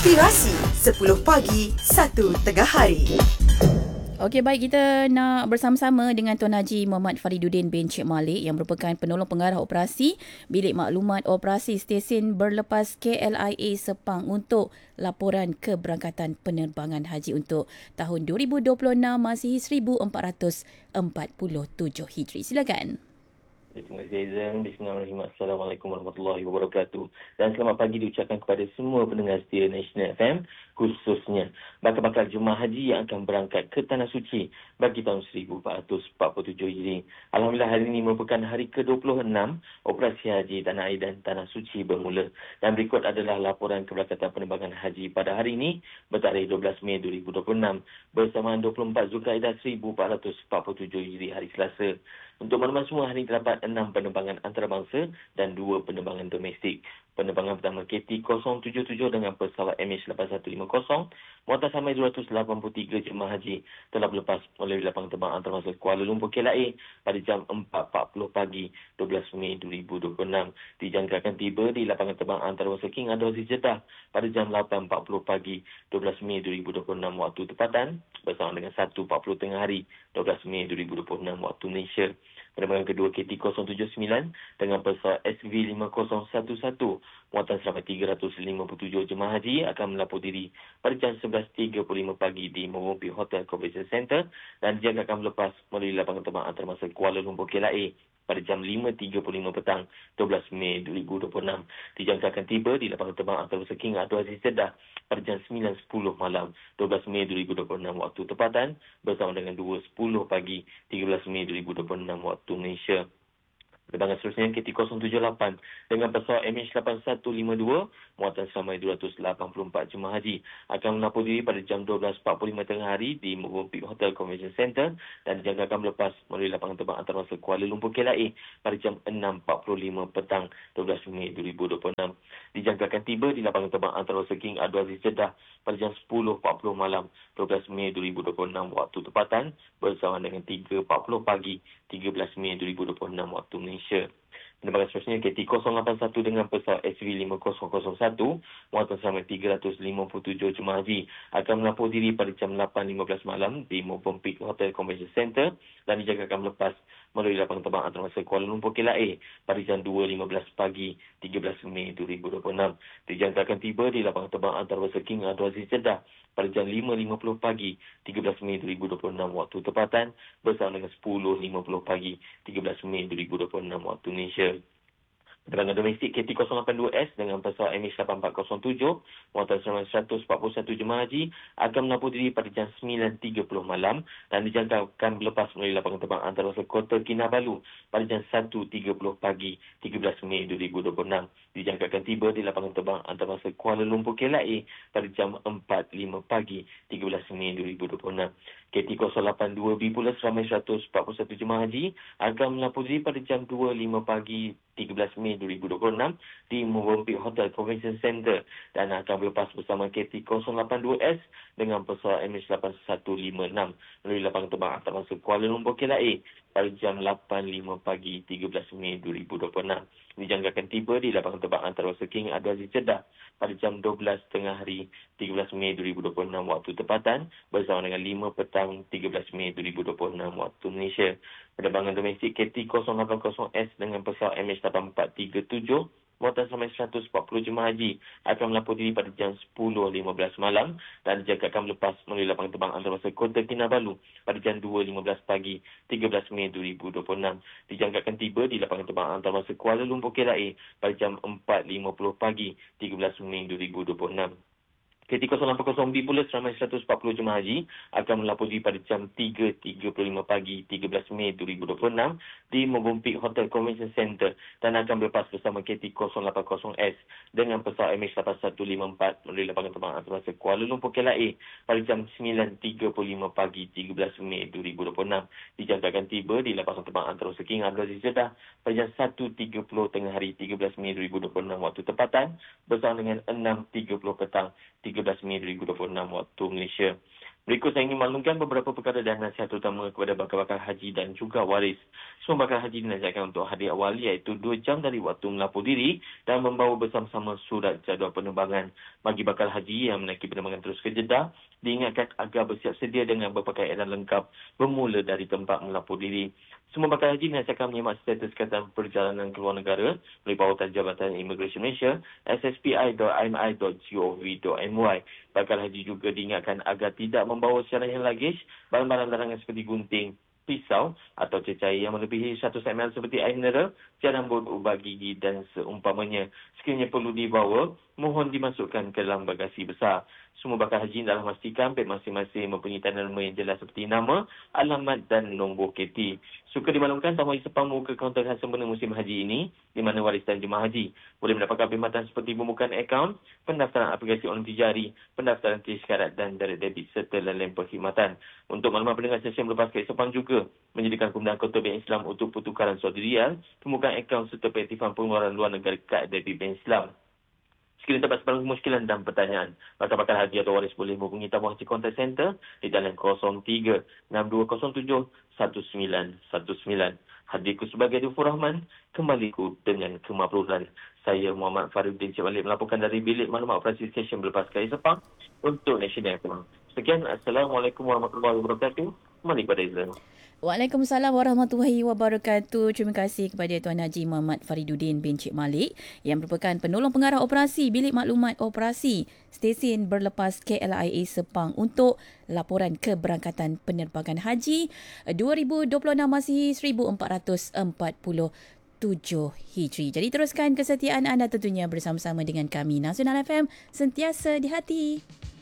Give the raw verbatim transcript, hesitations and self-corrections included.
Inspirasi sepuluh pagi, satu tengah hari. Okey, baik, kita nak bersama-sama dengan Tuan Haji Muhammad Fariduddin bin Cik Malik yang merupakan penolong pengarah operasi Bilik Maklumat Operasi Stesen Berlepas K L I A Sepang untuk laporan keberangkatan penerbangan haji untuk tahun dua ribu dua puluh enam Masihi seribu empat ratus empat puluh tujuh Hijri. Silakan. Terima kasih Aizan. Bismillahirrahmanirrahim. Assalamualaikum warahmatullahi wabarakatuh. Dan selamat pagi diucapkan kepada semua pendengar setia National F M, khususnya bakal-bakal jemaah haji yang akan berangkat ke Tanah Suci bagi tahun seribu empat ratus empat puluh tujuh Hijri. Alhamdulillah, hari ini merupakan hari ke dua puluh enam operasi haji Tanah Air dan Tanah Suci bermula. Dan berikut adalah laporan keberangkatan penerbangan haji pada hari ini bertarikh dua belas Mei dua ribu dua puluh enam bersamaan dua puluh empat Zulkaidah seribu empat ratus empat puluh tujuh Hijri, hari Selasa. Untuk makluman semua, hari ini terdapat enam penerbangan antarabangsa dan dua penerbangan domestik. Penerbangan pertama K T kosong tujuh tujuh dengan pesawat M H lapan satu lima kosong, muatan samai dua ratus lapan puluh tiga jemaah haji telah berlepas melalui lapangan terbang antarabangsa Kuala Lumpur K L A pada jam empat empat puluh pagi dua belas Mei dua ribu dua puluh enam. Dijangkakan tiba di lapangan terbang antarabangsa King Abdul Aziz Jeddah pada jam lapan empat puluh pagi dua belas Mei dua ribu dua puluh enam waktu tempatan bersama dengan satu empat puluh tengah hari dua belas Mei dua ribu dua puluh enam waktu Malaysia. Penerbangan kedua K T kosong tujuh sembilan dengan pesawat S V lima kosong satu satu muatan selama tiga ratus lima puluh tujuh jemaah haji akan melapor diri pada jam sebelas tiga puluh lima pagi di Murumbi Hotel Convention Center dan dia akan melepas melalui lapangan terbang antarabangsa Kuala Lumpur K L A pada jam lima tiga puluh lima petang dua belas Mei dua ribu dua puluh enam. Dijangkakan tiba di lapangan terbang antarabangsa King Abdul Aziz Jeddah pada jam sembilan sepuluh malam dua belas Mei dua ribu dua puluh enam waktu tempatan bersama dengan dua sepuluh pagi tiga belas Mei dua ribu dua puluh enam waktu Malaysia. Penerbangan seterusnya K T kosong tujuh lapan dengan pesawat M H lapan satu lima dua muatan selama dua ratus lapan puluh empat jemaah haji akan melapor diri pada jam dua belas empat puluh lima tengah hari di Murumbi Hotel Convention Center dan dijangkakan melepas melalui lapangan terbang antarabangsa Kuala Lumpur K L A pada jam enam empat puluh lima petang dua belas Mei dua ribu dua puluh enam. Dijangkakan tiba di lapangan terbang antarabangsa King Abdul Aziz Jeddah pada jam sepuluh empat puluh malam dua belas Mei dua ribu dua puluh enam waktu tempatan bersama dengan tiga empat puluh pagi tiga belas Mei dua ribu dua puluh enam waktu Malaysia. Penerbangan seterusnya K T kosong lapan satu dengan pesawat S V lima kosong kosong satu muatan selama tiga ratus lima puluh tujuh jemaah haji akan melapor diri pada jam lapan lima belas malam di Murumbi Hotel Convention Center dan dijangkakan melepas melalui lapangan terbang antarabangsa Kuala Lumpur K L A pada jam dua lima belas pagi tiga belas Mei dua ribu dua puluh enam. Dijangkakan tiba di lapangan terbang antarabangsa King Abdul Aziz Jeddah pada jam lima lima puluh pagi tiga belas Mei dua ribu dua puluh enam waktu tempatan bersama dengan sepuluh lima puluh pagi tiga belas Mei dua ribu dua puluh enam waktu Malaysia. Penerbangan domestik K T kosong lapan dua S dengan pesawat M H lapan empat kosong tujuh muatan selama seratus empat puluh satu jemaah haji akan melapor diri pada jam sembilan tiga puluh malam dan dijangkakan berlepas melalui lapangan terbang antarabangsa Kota Kinabalu pada jam satu tiga puluh pagi tiga belas Mei dua ribu dua puluh enam. Dijangkakan tiba di lapangan terbang antarabangsa Kuala Lumpur K L A pada jam empat lima pagi tiga belas Mei dua ribu dua puluh enam. K T kosong lapan dua B pula seramai seratus empat puluh satu jemaah haji akan melapor diri pada jam dua lima pagi tiga belas Mei dua ribu dua puluh enam di Murumbi Hotel Convention Center dan akan berlepas bersama K T kosong lapan dua S dengan pesawat M H lapan satu lima enam melalui lapangan terbang antarabangsa Kuala Lumpur K L A pada jam lapan lima pagi tiga belas Mei dua ribu dua puluh enam. Dijangkakan tiba di lapangan terbang antarabangsa King Abdul Aziz Jeddah pada jam dua belas tengah hari tiga belas Mei dua ribu dua puluh enam waktu tempatan bersama dengan lima petang tiga belas Mei dua ribu dua puluh enam waktu Malaysia. Penerbangan domestik K T kosong lapan kosong S dengan pesawat M H lapan empat tiga tujuh muatan samai seratus empat puluh jemaah haji akan melapor diri pada jam sepuluh lima belas malam dan dijangkakan melepas melalui lapangan terbang antarabangsa Kota Kinabalu pada jam dua lima belas pagi tiga belas Mei dua ribu dua puluh enam. Dijangkakan tiba di lapangan terbang antarabangsa Kuala Lumpur K L A pada jam empat lima puluh pagi tiga belas Mei dua ribu dua puluh enam. K T kosong lapan kosong B pula seramai seratus empat puluh jemaah haji akan melapor diri pada jam tiga tiga puluh lima pagi tiga belas Mei dua ribu dua puluh enam di Murumbi Hotel Convention Center dan akan berlepas bersama K T kosong lapan kosong S dengan pesawat M H lapan satu lima empat melalui lapangan terbang antarabangsa Kuala Lumpur K L A pada jam sembilan tiga puluh lima pagi tiga belas Mei dua ribu dua puluh enam. Dijangkakan tiba di lapangan terbang antarabangsa King Abdul Aziz Jeddah pada jam satu tiga puluh tengah hari tiga belas Mei dua ribu dua puluh enam waktu tempatan bersama dengan enam tiga puluh petang tiga belas Mei dua ribu dua puluh enam waktu Malaysia. Berikut saya ingin maklumkan beberapa perkara dan nasihat utama kepada bakal-bakal haji dan juga waris. Semua bakal haji dinasihatkan untuk hadir awal iaitu dua jam dari waktu melapor diri dan membawa bersama-sama surat jadual penerbangan. Bagi bakal haji yang menaiki penerbangan terus ke Jeddah, diingatkan agar bersiap sedia dengan berpakaian lengkap bermula dari tempat melapor diri. Semua bakal haji dinasihatkan menyemak status kesihatan perjalanan ke luar negara melalui pautan Jabatan Imigresen Malaysia s s p i dot i m i dot gov dot m y. Bakal haji juga diingatkan agar tidak membawa secara luggage barang-barang larangan seperti gunting, pisau atau cecair yang melebihi seratus mililiter seperti air mineral, cairan bot, ubat gigi dan seumpamanya. Sekiranya perlu dibawa, mohon dimasukkan ke dalam bagasi besar. Semua bakal haji adalah memastikan beg masing-masing mempunyai tanda nama yang jelas seperti nama, alamat dan nombor K T. Suka dimaklumkan tamu haji Sepang membuka kaunter khas sempena musim haji ini di mana waris dan jemaah haji boleh mendapatkan perkhidmatan seperti pembukaan akaun, pendaftaran aplikasi online tijari, pendaftaran kris karat dan direct debit serta lain-lain perkhidmatan. Untuk maklumat pendengar stesen berlepas K L Sepang juga menyediakan kemudahan kaunter bank Islam untuk pertukaran Saudi Riyal, pembukaan akaun serta peaktifan pengeluaran luar negara kad debit bank Islam. Sekiranya terdapat sebarang kemusykilan dan pertanyaan, bakal-bakal haji atau waris boleh menghubungi Tabung Haji Contact Center di dalam kosong tiga enam dua kosong tujuh satu sembilan satu sembilan. Hadirku sebagai Dufur Rahman, kembaliku dengan kemakburan. Saya Muhammad Faridudin Cik Malik melaporkan dari Bilik Maklumat Operasi Stesen Berlepas K L Sepang untuk National F M. Sekian, Assalamualaikum warahmatullahi wabarakatuh. Kembali kepada Izlan. Waalaikumsalam warahmatullahi wabarakatuh. Terima kasih kepada Tuan Haji Muhammad Faridudin bin Cik Malik yang merupakan penolong pengarah operasi Bilik Maklumat Operasi Stesen Berlepas K L I A Sepang untuk laporan keberangkatan penerbangan haji dua ribu dua puluh enam Masihi seribu empat ratus empat puluh tujuh Hijri. Jadi teruskan kesetiaan anda tentunya bersama-sama dengan kami Nasional F M, sentiasa di hati.